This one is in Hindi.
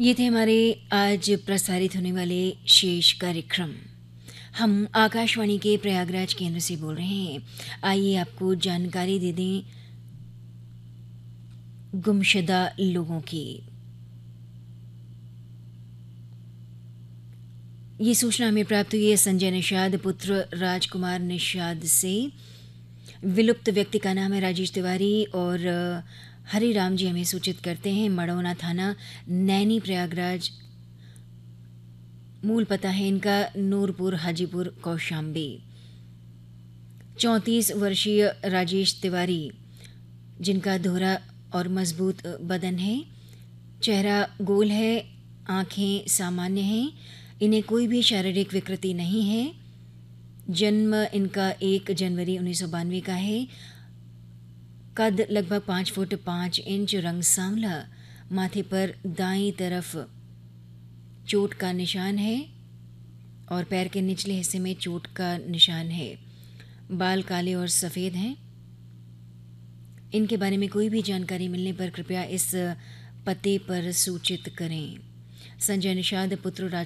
ये थे हमारे आज प्रसारित होने वाले शेष कार्यक्रम। हम आकाशवाणी के प्रयागराज केंद्र से बोल रहे हैं। आइए आपको जानकारी दे दें गुमशुदा लोगों की। ये सूचना हमें प्राप्त हुई है संजय निषाद पुत्र राजकुमार निषाद से। विलुप्त व्यक्ति का नाम है राजेश तिवारी और हरिराम जी हमें सूचित करते हैं मड़ौना थाना नैनी प्रयागराज। मूल पता है इनका नूरपुर हाजीपुर कौशाम्बी। 34 वर्षीय राजेश तिवारी जिनका दोहरा और मजबूत बदन है, चेहरा गोल है, आँखें सामान्य हैं, इन्हें कोई भी शारीरिक विकृति नहीं है। जन्म इनका 1 जनवरी 1992 का है। कद लगभग 5 फुट 5 इंच, रंग सांवला, माथे पर दाईं तरफ चोट का निशान है और पैर के निचले हिस्से में चोट का निशान है। बाल काले और सफ़ेद हैं। इनके बारे में कोई भी जानकारी मिलने पर कृपया इस पते पर सूचित करें। संजय निषाद पुत्र